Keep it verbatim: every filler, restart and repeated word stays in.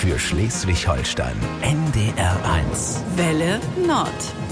für Schleswig-Holstein. N D R eins. Welle Nord.